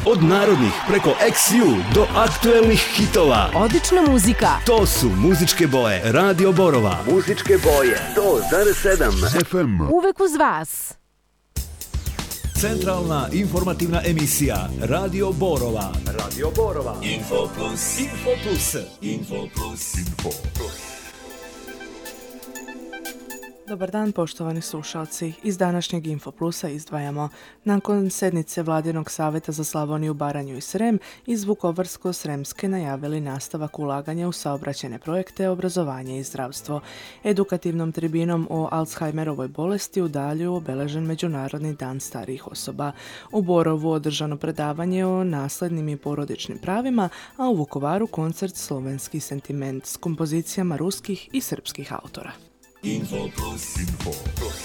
Od narodnih preko XU do aktuelnih hitova. Odlična muzika. To su muzičke boje Radio Borova. Muzičke boje 100,7 FM. Uvek uz vas. Centralna informativna emisija Radio Borova. Radio Borova. Info Plus. Info Plus. Info Plus. Info Plus. Dobar dan, poštovani slušalci. Iz današnjeg Info Plusa izdvajamo: nakon sednice Vladinog savjeta za Slavoniju, Baranju i Srem, iz Vukovarsko-sremske najavili nastavak ulaganja u saobraćajne projekte, obrazovanje i zdravstvo. Edukativnom tribinom o Alzheimerovoj bolesti u Dalju obeležen Međunarodni dan starijih osoba. U Borovu održano predavanje o naslednim i porodičnim pravima, a u Vukovaru koncert Slovenski sentiment s kompozicijama ruskih i srpskih autora. Info Plus. Info Plus.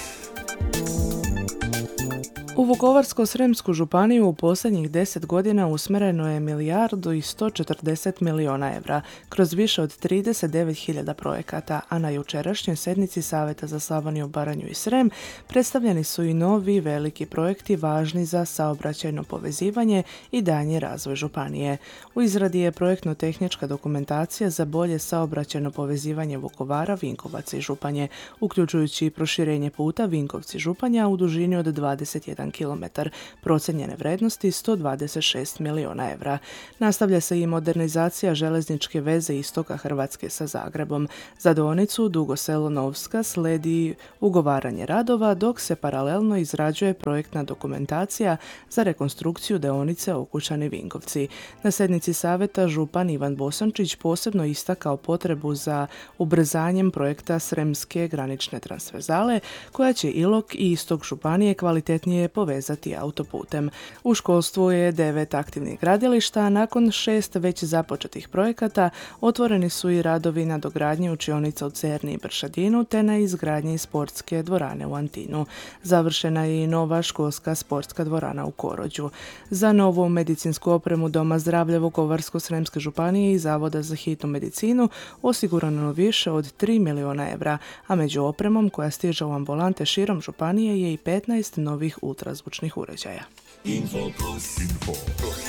U Vukovarsko-sremsku županiju u posljednjih 10 godina usmjereno je 1.140 milijuna evra kroz više od 39.000 projekata, a na jučerašnjoj sjednici Savjeta za Slavoniju, Baranju i Srem predstavljeni su i novi veliki projekti važni za saobraćajno povezivanje i daljnji razvoj županije. U izradi je projektno-tehnička dokumentacija za bolje saobraćajno povezivanje Vukovara, Vinkovaca i Županje, uključujući i proširenje puta Vinkovci-Županja u dužini od 21 km, procijenjene vrednosti 126 milijuna evra. Nastavlja se i modernizacija željezničke veze istoka Hrvatske sa Zagrebom. Za dionicu Dugo Selo-Novska slijedi ugovaranje radova, dok se paralelno izrađuje projektna dokumentacija za rekonstrukciju dionice Okučani-Vinkovci. Na sjednici savjeta župan Ivan Bosančić posebno istakao potrebu za ubrzanjem projekta Sremske granične transverzale, koja će Ilok i istok županije kvalitetnije povezati autoputem. U školstvu je 9 aktivnih gradilišta, a nakon 6 već započetih projekata otvoreni su i radovi na dogradnji učionica u Cerni i Bršadinu te na izgradnji sportske dvorane u Antinu. Završena je i nova školska sportska dvorana u Korođu. Za novu medicinsku opremu Doma zdravlja Vukovarsko-sremske županije i Zavoda za hitnu medicinu osigurano više od 3 milijuna evra, a među opremom koja stiže u ambulante širom županije je i 15 novih ultrazvučnih uređaja. Info Plus. Info Plus.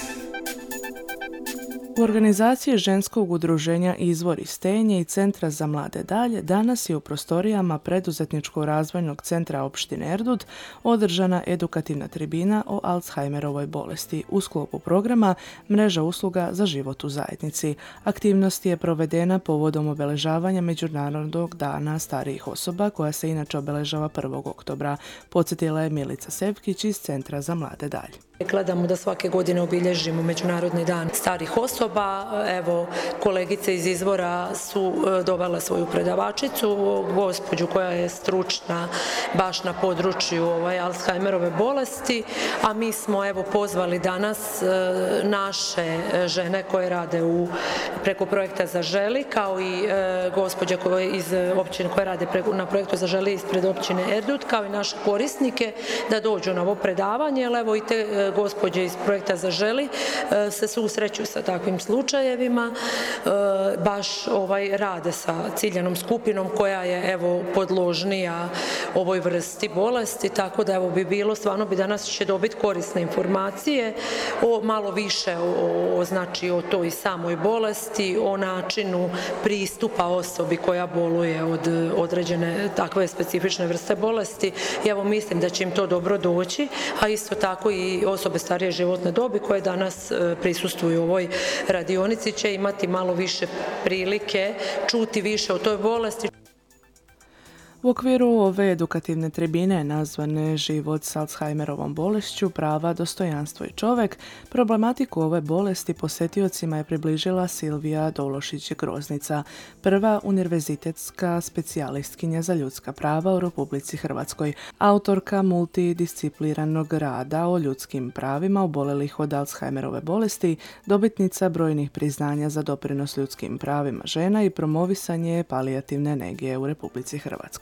U organizaciji ženskog udruženja Izvor i Stenje i Centra za mlade dalje danas je u prostorijama Preduzetničko-razvojnog centra opštine Erdut održana edukativna tribina o Alzheimerovoj bolesti u sklopu programa Mreža usluga za život u zajednici. Aktivnost je provedena povodom obeležavanja Međunarodnog dana starijih osoba, koja se inače obeležava 1. oktobra. Podsjetila je Milica Sevkić iz Centra za mlade dalje. Gledamo da svake godine obilježimo Međunarodni dan starih osoba. Evo, kolegice iz Izvora su dovele svoju predavačicu, gospođu koja je stručna baš na području Alzheimerove bolesti, a mi smo pozvali danas naše žene koje rade preko projekta Zaželi, kao i gospođa iz općine koje rade na projektu Zaželi ispred općine Erdut, kao i naše korisnike da dođu na ovo predavanje, jer evo i te gospođe iz projekta Zaželi se susreću sa takvim slučajevima, baš rade sa ciljanom skupinom koja je podložnija ovoj vrsti bolesti, tako da bi bilo, stvarno bi danas će dobiti korisne informacije malo više o toj samoj bolesti, o načinu pristupa osobi koja boluje od određene takve specifične vrste bolesti. I mislim da će im to dobro doći, a isto tako i osobe starije životne dobi koje danas prisustvuju u ovoj radionici će imati malo više prilike čuti više o toj bolesti. U okviru ove edukativne tribine nazvane Život s Alzheimerovom bolešću, prava, dostojanstvo i čovjek, problematiku ove bolesti posjetiocima je približila Silvija Dološić-Groznica, prva univerzitetska specijalistkinja za ljudska prava u Republici Hrvatskoj, autorka multidisciplinarnog rada o ljudskim pravima oboljelih od Alzheimerove bolesti, dobitnica brojnih priznanja za doprinos ljudskim pravima žena i promovisanje palijativne nege u Republici Hrvatskoj.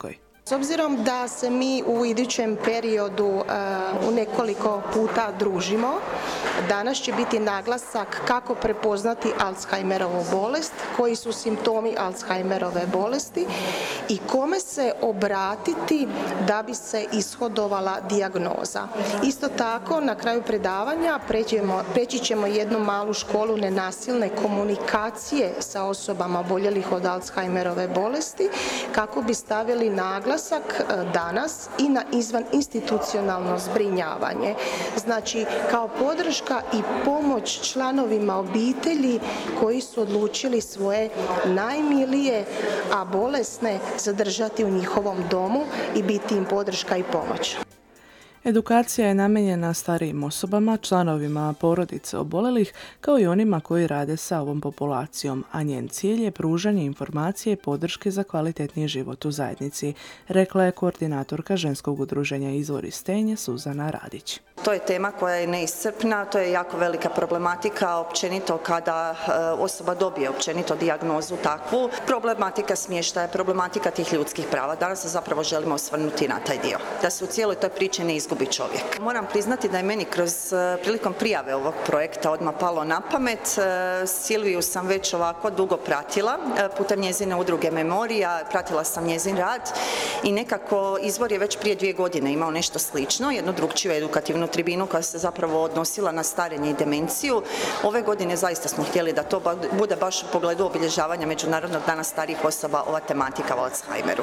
S obzirom da se mi u idućem periodu u nekoliko puta družimo, danas će biti naglasak kako prepoznati Alzheimerovu bolest, koji su simptomi Alzheimerove bolesti i kome se obratiti da bi se ishodovala dijagnoza. Isto tako, na kraju predavanja preći ćemo jednu malu školu nenasilne komunikacije sa osobama oboljelih od Alzheimerove bolesti, kako bi stavili naglasak danas i na izvaninstitucionalno zbrinjavanje. Znači, kao podrška i pomoć članovima obitelji koji su odlučili svoje najmilije, a bolesne zadržati u njihovom domu i biti im podrška i pomoć. Edukacija je namijenjena starijim osobama, članovima porodice oboljelih, kao i onima koji rade sa ovom populacijom, a njen cilj je pružanje informacije i podrške za kvalitetniji život u zajednici, rekla je koordinatorka ženskog udruženja Izvor iz Stenje Suzana Radić. To je tema koja je neiscrpna, to je jako velika problematika, općenito kada osoba dobije općenito dijagnozu takvu. Problematika smještaja, problematika tih ljudskih prava. Danas se zapravo želimo osvrnuti na taj dio, da se u cijeloj toj priči ne izgubi čovjek. Moram priznati da je meni prilikom prijave ovog projekta odmah palo na pamet. Silviju sam već ovako dugo pratila, putem njezine udruge Memorija, pratila sam njezin rad i nekako Izvor je već prije 2 godine imao nešto slično, jednu drugčiju edukativnu tribinu koja se zapravo odnosila na starenje i demenciju. Ove godine zaista smo htjeli da to bude baš u pogledu obilježavanja Međunarodnog dana starijih osoba ova tematika o Alzheimeru.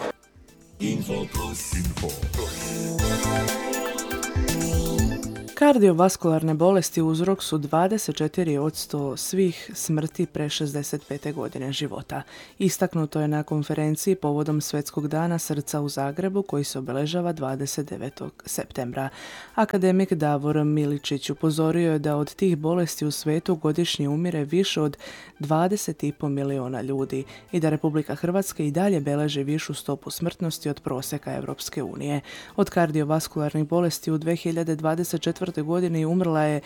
Kardiovaskularne bolesti uzrok su 24% svih smrti pre 65. godine života. Istaknuto je na konferenciji povodom Svjetskog dana srca u Zagrebu koji se obeležava 29. septembra. Akademik Davor Miličić upozorio je da od tih bolesti u svetu godišnje umire više od 20,5 miliona ljudi i da Republika Hrvatska i dalje beleži višu stopu smrtnosti od prosjeka Europske unije. Od kardiovaskularnih bolesti u 2024. godini umrla je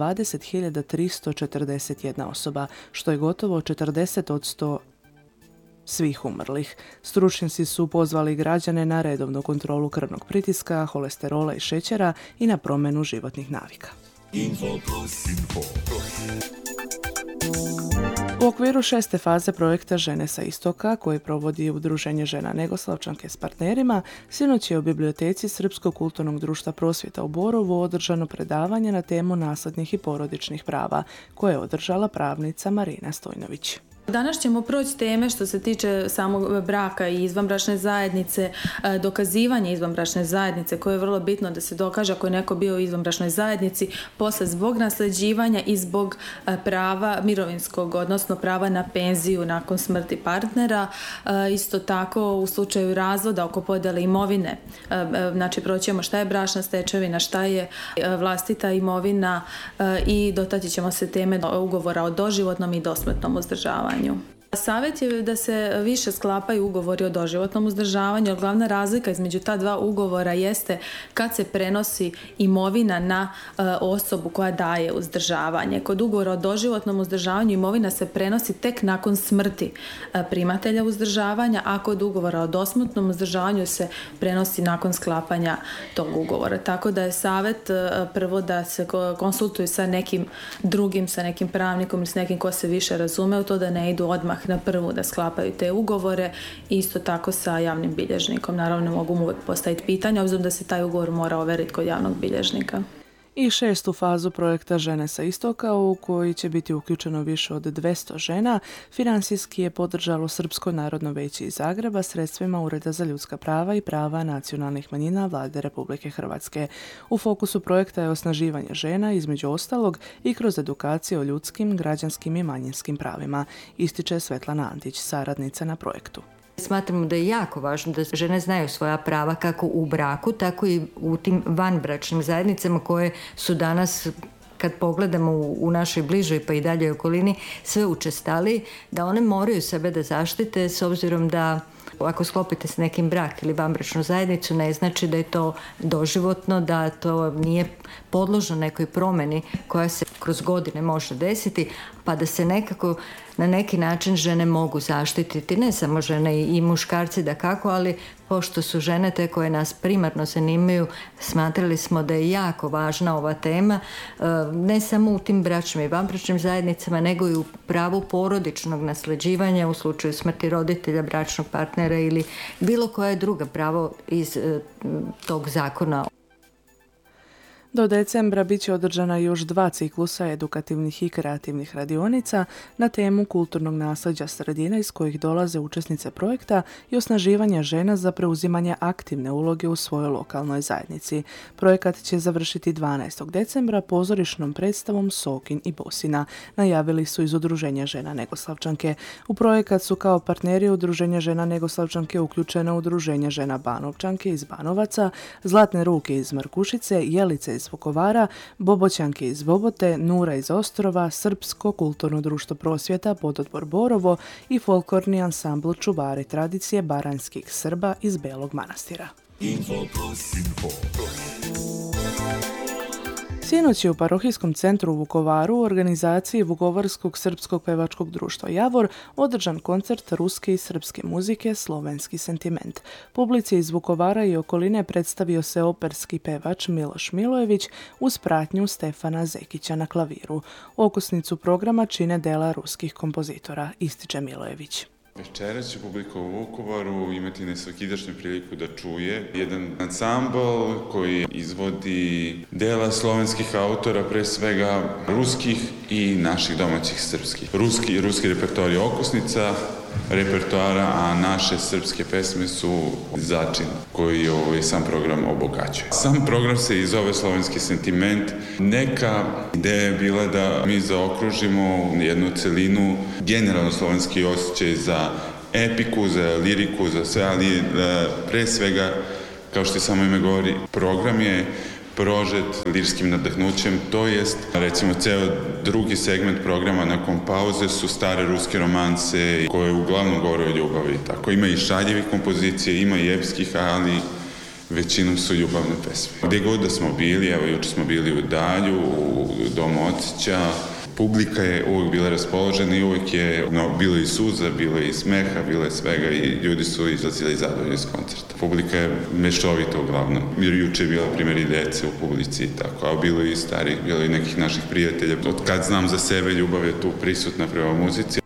20.341 osoba, što je gotovo 40% svih umrlih. Stručnjaci su pozvali građane na redovnu kontrolu krvnog pritiska, holesterola i šećera i na promjenu životnih navika. U okviru 6. faze projekta Žene sa istoka, koji provodi Udruženje žena Negoslavčanke s partnerima, sinoć je u biblioteci Srpskog kulturnog društva Prosvjeta u Borovu održano predavanje na temu naslednih i porodičnih prava, koje je održala pravnica Marina Stojnović. Danas ćemo proći teme što se tiče samog braka i izvanbračne zajednice, dokazivanje izvanbračne zajednice koje je vrlo bitno da se dokaže ako je neko bio u izvanbračnoj zajednici, posle zbog nasljeđivanja i zbog prava mirovinskog, odnosno prava na penziju nakon smrti partnera. Isto tako u slučaju razvoda oko podjele imovine, znači proći ćemo šta je bračna stečevina, šta je vlastita imovina i dotaći ćemo se teme ugovora o doživotnom i dosmrtnom uzdržavanju. Savjet je da se više sklapaju ugovori o doživotnom uzdržavanju, jer glavna razlika između ta dva ugovora jeste kad se prenosi imovina na osobu koja daje uzdržavanje. Kod ugovora o doživotnom uzdržavanju imovina se prenosi tek nakon smrti primatelja uzdržavanja, a kod ugovora o dosmrtnom uzdržavanju se prenosi nakon sklapanja tog ugovora. Tako da je savjet prvo da se konsultuju sa nekim drugim, sa nekim pravnikom ili s nekim ko se više razume u to, da ne idu odmah na prvu da sklapaju te ugovore. Isto tako sa javnim bilježnikom. Naravno, mogu mu uvijek postaviti pitanja, obzirom da se taj ugovor mora overiti kod javnog bilježnika. I 6. fazu projekta Žene sa istoka, u koji će biti uključeno više od 200 žena, financijski je podržalo Srpsko narodno vijeće iz Zagreba sredstvima Ureda za ljudska prava i prava nacionalnih manjina Vlade Republike Hrvatske. U fokusu projekta je osnaživanje žena, između ostalog i kroz edukaciju o ljudskim, građanskim i manjinskim pravima, ističe Svetlana Antić, saradnica na projektu. Smatramo da je jako važno da žene znaju svoja prava kako u braku, tako i u tim vanbračnim zajednicama koje su danas, kad pogledamo u našoj bližoj pa i dalje okolini, sve učestali, da one moraju sebe da zaštite, s obzirom da ako sklopite s nekim brak ili vanbračnu zajednicu, ne znači da je to doživotno, da to nije podložno nekoj promjeni koja se kroz godine može desiti, pa da se nekako na neki način žene mogu zaštititi, ne samo žene i muškarci dakako, ali pošto su žene te koje nas primarno zanimaju, smatrali smo da je jako važna ova tema, ne samo u tim bračnim i vanbračnim zajednicama, nego i u pravu porodičnog nasleđivanja u slučaju smrti roditelja, bračnog partnera ili bilo koje druga pravo iz tog zakona. Do decembra bit će održana još 2 ciklusa edukativnih i kreativnih radionica na temu kulturnog nasljeđa sredina iz kojih dolaze učesnice projekta i osnaživanja žena za preuzimanje aktivne uloge u svojoj lokalnoj zajednici. Projekat će završiti 12. decembra pozorišnom predstavom Sokin i Bosina, najavili su iz Udruženja žena Negoslavčanke. U projekat su kao partneri Udruženja žena Negoslavčanke uključena Udruženje žena Banovčanke iz Banovaca, Zlatne ruke iz Markušice, Jelice iz Vukovara, Boboćanke iz Bobote, Nura iz Ostrova, Srpsko kulturno društvo prosvjeta Pododbor Borovo i folklorni ansambl Čuvari tradicije baranjskih Srba iz Belog Manastira. Sinoć je u parohijskom centru u Vukovaru u organizaciji Vukovarskog srpskog pevačkog društva Javor održan koncert ruske i srpske muzike Slovenski sentiment. Publici iz Vukovara i okoline predstavio se operski pevač Miloš Milojević uz pratnju Stefana Zekića na klaviru. Okosnicu programa čine dela ruskih kompozitora, ističe Milojević. Večeras će publika u Vukovaru imati nesvakidašnju priliku da čuje jedan ansambl koji izvodi dela slovenskih autora, pre svega ruskih i naših domaćih srpskih. Ruski repertoar je okosnica repertoara, a naše srpske pesme su začin koji sam program obogaćuje. Sam program se i zove Slovenski sentiment. Neka ideja je bila da mi zaokružimo jednu celinu, generalno slovenski osjećaj za epiku, za liriku, za sve, ali pre svega, kao što samo ime govori, program je prožet lirskim nadahnućem, to jest, recimo, ceo drugi segment programa nakon pauze su stare ruske romanse koje uglavnom govore o ljubavi. Tako ima i šaljevih kompozicija, ima i epskih, ali većinom su ljubavne pesme. Gde god da smo bili, evo juče smo bili u Dalju, u Domu Ocića, publika je uvijek bila raspoložena i uvijek je bilo i suza, bilo i smeha, bilo je svega i ljudi su izlazili zadovoljni iz koncerta. Publika je mešovita uglavnom, jer juče je bila primjer i dece u publici i tako, a bilo je i starih, bilo je i nekih naših prijatelja. Od kad znam za sebe, ljubav je tu prisutna prema muzici.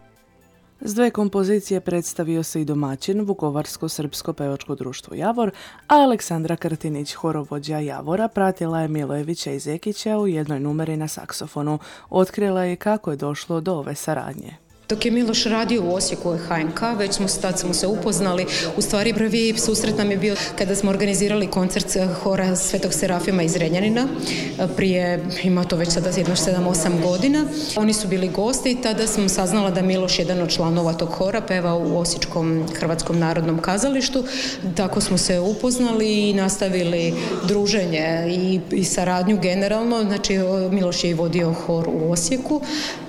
S 2 kompozicije predstavio se i domaćin Vukovarsko-srpsko pevačko društvo Javor, a Aleksandra Krtinić, horovođa Javora, pratila je Milojevića i Zekića u jednoj numeri na saksofonu. Otkrila je kako je došlo do ove saradnje. Dok je Miloš radio u Osijeku HNK, već tad smo se upoznali. U stvari prvi susret nam je bio kada smo organizirali koncert hora Svetog Serafima iz Renjanina. Prije, ima to već sada jedno 7-8 godina. Oni su bili gosti i tada sam saznala da Miloš, jedan od članova tog hora, peva u Osječkom Hrvatskom narodnom kazalištu. Tako smo se upoznali i nastavili druženje i saradnju generalno. Znači, Miloš je i vodio hor u Osijeku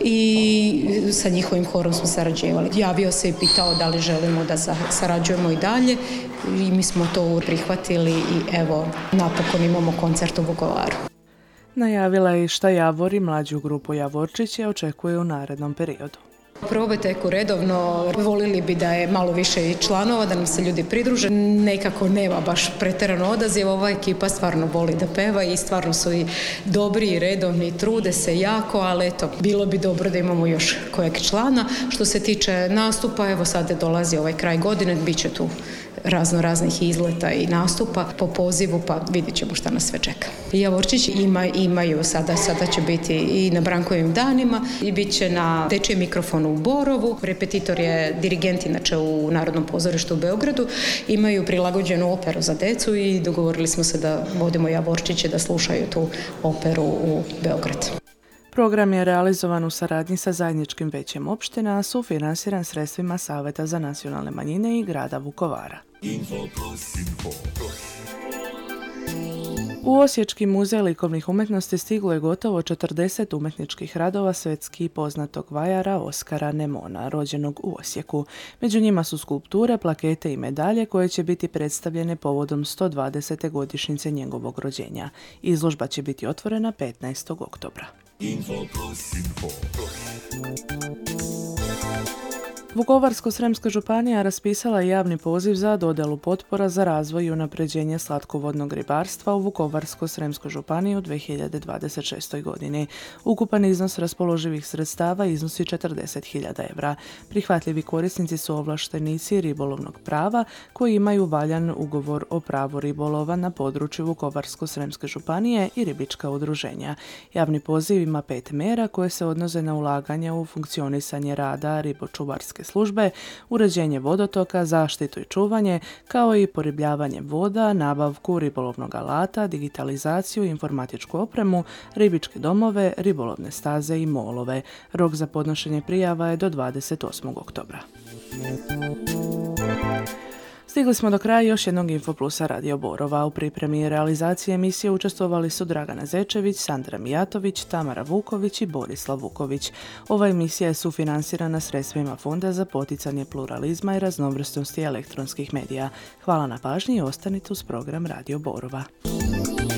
i sa njihovim horom smo sarađivali. Javio se i pitao da li želimo da sarađujemo i dalje i mi smo to prihvatili i evo, napokon imamo koncert u Vukovaru. Najavila je šta Javor i mlađu grupu Javorčiće očekuje u narednom periodu. Probe teku redovno, volili bi da je malo više i članova, da nam se ljudi pridruže. Nekako nema baš pretjerano odaziv, ova ekipa stvarno voli da peva i stvarno su i dobri i redovni, trude se jako, ali eto, bilo bi dobro da imamo još kojeg člana. Što se tiče nastupa, evo sad dolazi ovaj kraj godine, bit će tu raznih izleta i nastupa po pozivu, pa vidjet ćemo šta nas sve čeka. Javorčić imaju sada će biti i na Brankovim danima i bit će na dečjem mikrofonu u Borovu. Repetitor je dirigent inače u Narodnom pozorištu u Beogradu. Imaju prilagođenu operu za decu i dogovorili smo se da vodimo Javorčiće da slušaju tu operu u Beograd. Program je realizovan u saradnji sa zajedničkim većem opština, a sufinansiran sredstvima Saveta za nacionalne manjine i grada Vukovara. U Osječki muzej likovnih umjetnosti stiglo je gotovo 40 umjetničkih radova svjetski poznatog vajara Oskara Nemona, rođenog u Osijeku. Među njima su skulpture, plakete i medalje koje će biti predstavljene povodom 120. godišnjice njegovog rođenja. Izložba će biti otvorena 15. oktobra. Vukovarsko-srijemska županija raspisala je javni poziv za dodjelu potpora za razvoj i unapređenje slatkovodnog ribarstva u Vukovarsko-srijemskoj županiji u 2026. godini. Ukupan iznos raspoloživih sredstava iznosi 40.000 evra. Prihvatljivi korisnici su ovlaštenici ribolovnog prava koji imaju valjan ugovor o pravu ribolova na području Vukovarsko-srijemske županije i ribička udruženja. Javni poziv ima 5 mjera koje se odnose na ulaganje u funkcionisanje rada ribočuvarske službe, uređenje vodotoka, zaštitu i čuvanje, kao i poribljavanje voda, nabavku ribolovnog alata, digitalizaciju, informatičku opremu, ribičke domove, ribolovne staze i molove. Rok za podnošenje prijava je do 28. oktobra. Stigli smo do kraja još jednog Infoplusa Radio Borova. U pripremi i realizaciji emisije učestvovali su Dragana Zečević, Sandra Mijatović, Tamara Vuković i Borislav Vuković. Ova emisija je sufinansirana sredstvima Fonda za poticanje pluralizma i raznovrsnosti elektronskih medija. Hvala na pažnji i ostanite uz program Radio Borova.